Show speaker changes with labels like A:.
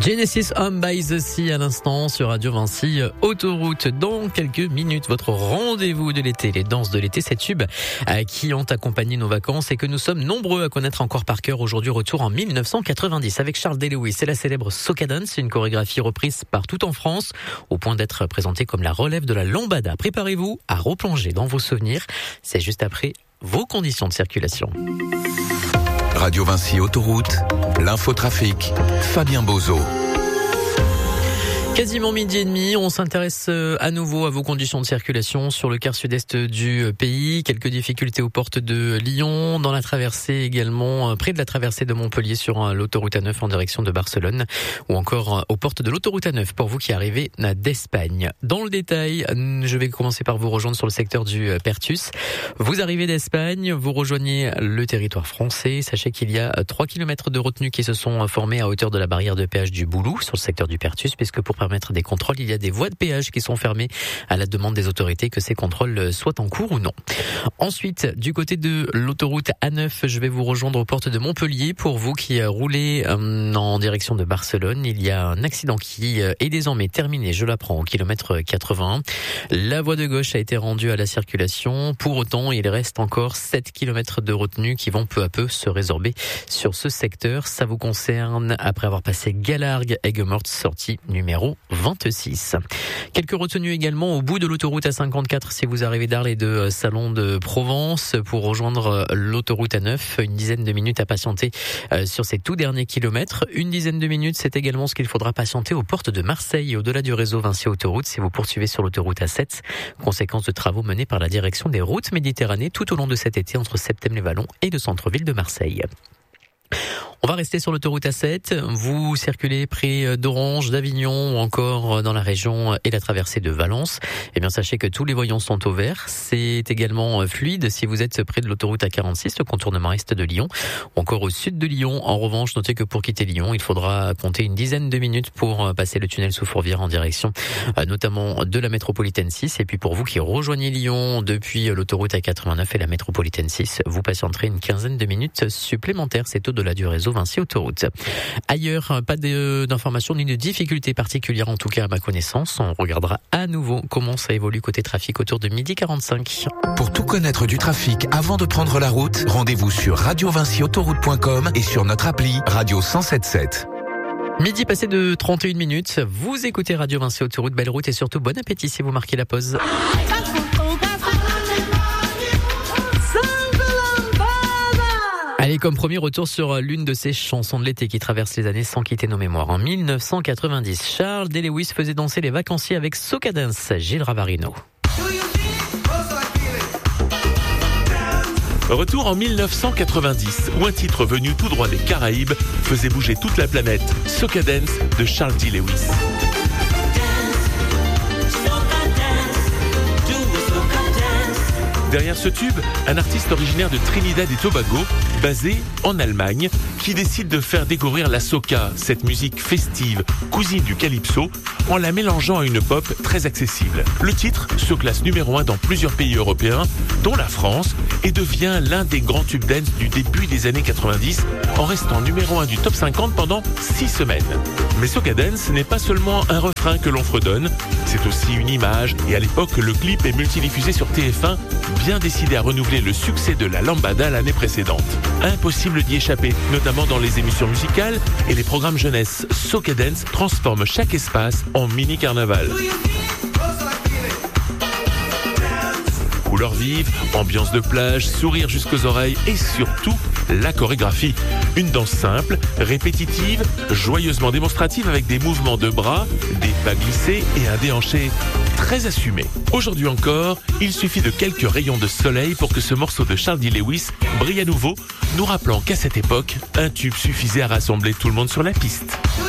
A: Genesis Home by the Sea à l'instant sur Radio Vinci Autoroute. Dans quelques minutes, votre rendez-vous de l'été, les danses de l'été, ces tubes qui ont accompagné nos vacances et que nous sommes nombreux à connaître encore par cœur. Aujourd'hui, retour en 1990 avec Charles D. Lewis. C'est la célèbre Soca Dance, une chorégraphie reprise partout en France, au point d'être présentée comme la relève de la lambada. Préparez-vous à replonger dans vos souvenirs. C'est juste après vos conditions de circulation.
B: Radio Vinci Autoroute, l'infotrafic, Fabien Bozo.
A: Quasiment midi et demi, on s'intéresse à nouveau à vos conditions de circulation sur le quart sud-est du pays. Quelques difficultés aux portes de Lyon, dans la traversée également, près de la traversée de Montpellier sur l'autoroute A9 en direction de Barcelone, ou encore aux portes de l'autoroute A9 pour vous qui arrivez d'Espagne. Dans le détail, je vais commencer par vous rejoindre sur le secteur du Pertus. Vous arrivez d'Espagne, vous rejoignez le territoire français. Sachez qu'il y a 3 km de retenues qui se sont formées à hauteur de la barrière de péage du Boulou sur le secteur du Pertus, puisque pour permettre des contrôles, il y a des voies de péage qui sont fermées à la demande des autorités que ces contrôles soient en cours ou non. Ensuite, du côté de l'autoroute A9, je vais vous rejoindre aux portes de Montpellier. Pour vous qui roulez en direction de Barcelone, il y a un accident qui est désormais terminé, je l'apprends, au kilomètre 81. La voie de gauche a été rendue à la circulation. Pour autant, il reste encore 7 km de retenue qui vont peu à peu se résorber sur ce secteur. Ça vous concerne après avoir passé Galargues, Aigues-Mortes, sortie numéro 26. Quelques retenues également au bout de l'autoroute A54 si vous arrivez d'Arles et de Salon de Provence pour rejoindre l'autoroute A9. Une dizaine de minutes à patienter sur ces tout derniers kilomètres. Une dizaine de minutes, c'est également ce qu'il faudra patienter aux portes de Marseille et au-delà du réseau Vinci Autoroute si vous poursuivez sur l'autoroute A7. Conséquence de travaux menés par la direction des routes Méditerranée tout au long de cet été entre Septem-les-Vallons et le centre-ville de Marseille. On va rester sur l'autoroute A7. Vous circulez près d'Orange, d'Avignon ou encore dans la région et la traversée de Valence. Eh bien, sachez que tous les voyants sont au vert. C'est également fluide si vous êtes près de l'autoroute A46, le contournement est de Lyon, ou encore au sud de Lyon. En revanche, notez que pour quitter Lyon, il faudra compter une dizaine de minutes pour passer le tunnel sous Fourvière en direction notamment de la métropolitaine 6. Et puis pour vous qui rejoignez Lyon depuis l'autoroute A89 et la métropolitaine 6, vous patienterez une quinzaine de minutes supplémentaires. C'est au-delà du réseau Vinci Autoroute. Ailleurs, pas d'informations ni de difficultés particulières, en tout cas à ma connaissance. On regardera à nouveau comment ça évolue côté trafic autour de 12h45.
B: Pour tout connaître du trafic avant de prendre la route, rendez-vous sur radiovinciautoroute.com et sur notre appli Radio 107.7.
A: Midi passé de 31 minutes, vous écoutez Radio Vinci Autoroute, belle route et surtout bon appétit si vous marquez la pause. Allez, comme premier retour sur l'une de ces chansons de l'été qui traversent les années sans quitter nos mémoires. En 1990, Charles D. Lewis faisait danser les vacanciers avec Soca Dance, Gilles Ravarino.
C: Retour en 1990, où un titre venu tout droit des Caraïbes faisait bouger toute la planète, Soca Dance de Charles D. Lewis. Derrière ce tube, un artiste originaire de Trinidad et Tobago, basé en Allemagne, qui décide de faire découvrir la soca, cette musique festive, cousine du calypso, en la mélangeant à une pop très accessible. Le titre se classe numéro 1 dans plusieurs pays européens, dont la France, et devient l'un des grands tubes dance du début des années 90, en restant numéro 1 du top 50 pendant 6 semaines. Mais Soca Dance n'est pas seulement un refrain que l'on fredonne, c'est aussi une image, et à l'époque, le clip est multidiffusé sur TF1, bien décidé à renouveler le succès de la lambada l'année précédente. Impossible d'y échapper, notamment dans les émissions musicales et les programmes jeunesse. Soca Dance transforme chaque espace en mini-carnaval. Couleurs vives, ambiance de plage, sourire jusqu'aux oreilles et surtout la chorégraphie. Une danse simple, répétitive, joyeusement démonstrative avec des mouvements de bras, des pas glissés et un déhanché très assumé. Aujourd'hui encore, il suffit de quelques rayons de soleil pour que ce morceau de Charles D. Lewis brille à nouveau, nous rappelant qu'à cette époque, un tube suffisait à rassembler tout le monde sur la piste.